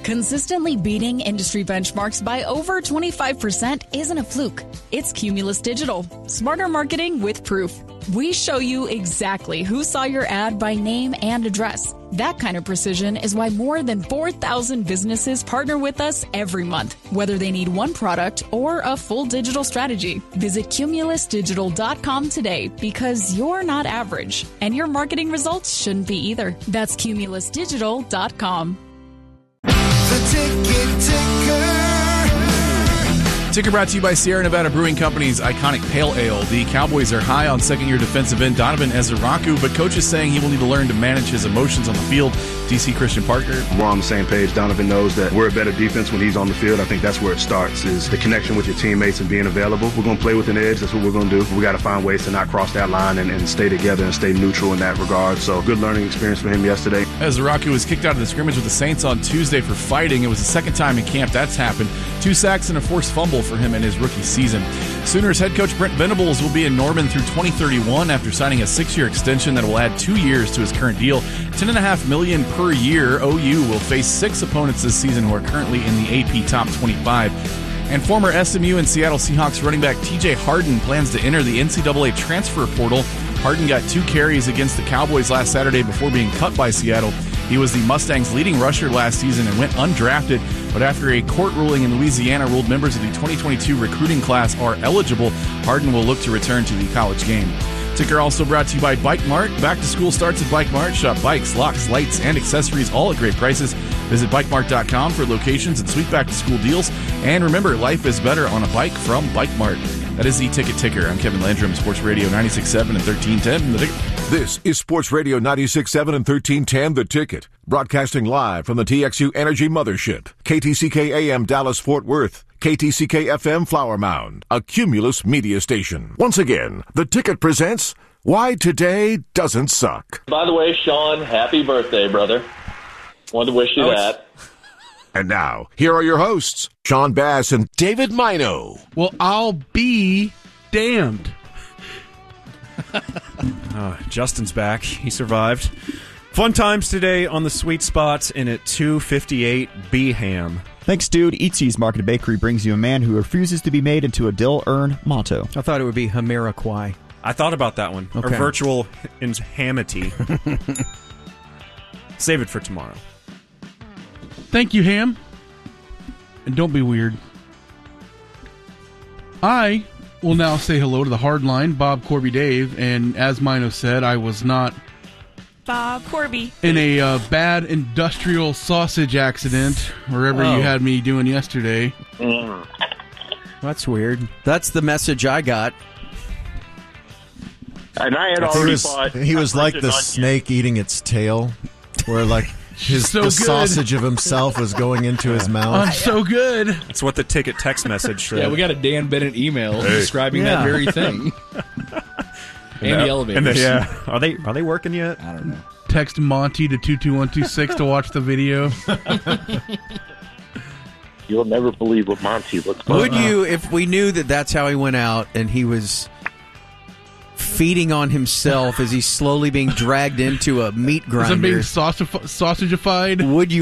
Consistently beating industry benchmarks by over 25% isn't a fluke. It's Cumulus Digital. Smarter marketing with proof. We show you exactly who saw your ad by name and address. That kind of precision is why more than 4,000 businesses partner with us every month, whether they need one product or a full digital strategy. Visit cumulusdigital.com today because you're not average, and your marketing results shouldn't be either. That's cumulusdigital.com. The Ticket Ticker. Ticker brought to you by Sierra Nevada Brewing Company's iconic Pale Ale. The Cowboys are high on second-year defensive end Donovan Ezeraku, but coach is saying he will need to learn to manage his emotions on the field. DC Christian Parker. We're on the same page. Donovan knows that we're a better defense when he's on the field. I think that's where it starts, is the connection with your teammates and being available. We're going to play with an edge. That's what we're going to do. We got to find ways to not cross that line and stay together and stay neutral in that regard. So good learning experience for him yesterday. Ezeraku was kicked out of the scrimmage with the Saints on Tuesday for fighting. It was the second time in camp that's happened. 2 sacks and a forced fumble for him in his rookie season. Sooners head coach Brent Venables will be in Norman through 2031 after signing a 6-year extension that will add 2 years to his current deal. $10.5 million per year. OU will face 6 opponents this season who are currently in the AP Top 25. And former SMU and Seattle Seahawks running back TJ Harden plans to enter the NCAA transfer portal. Harden got 2 carries against the Cowboys last Saturday before being cut by Seattle. He was the Mustangs' leading rusher last season and went undrafted, but after a court ruling in Louisiana ruled members of the 2022 recruiting class are eligible, Harden will look to return to the college game. Ticker also brought to you by Bike Mart. Back to school starts at Bike Mart. Shop bikes, locks, lights, and accessories all at great prices. Visit BikeMart.com for locations and sweet back-to-school deals. And remember, life is better on a bike from Bike Mart. That is the Ticket Ticker. I'm Kevin Landrum, Sports Radio 96.7 and 1310. The Ticket. This is Sports Radio 96.7 and 1310, The Ticket. Broadcasting live from the TXU Energy Mothership. KTCK AM Dallas Fort Worth. KTCK FM Flower Mound. A Cumulus media station. Once again, The Ticket presents Why Today Doesn't Suck. By the way, Sean, happy birthday, brother. Wanted to wish you that. And now, here are your hosts, Sean Bass and David Mino. Well, I'll be damned. Justin's back. He survived. Fun times today on the Sweet Spots and at 258 B-Ham. Thanks, dude. Eatsy's Market Bakery brings you a man who refuses to be made into a dill-earn motto. I thought it would be Hamiraquai. I thought about that one. Okay. Or virtual hamity. Save it for tomorrow. Thank you, Ham. And don't be weird. I will now say hello to the hardline, Bob Corby Dave, and as Mino said, I was not Bob Corby in a bad industrial sausage accident, wherever you had me doing yesterday. That's weird. That's the message I got. And I had already thought he was like the snake eating its tail, where like the sausage of himself was going into his mouth. I'm so good. That's what the Ticket text message said. Yeah, we got a Dan Bennett email describing that very thing. And the elevators. Are they working yet? I don't know. Text Monty to 22126 to watch the video. You'll never believe what Monty looks like. Would you, if we knew that that's how he went out and he was feeding on himself as he's slowly being dragged into a meat grinder? Is it being sausagified? Would you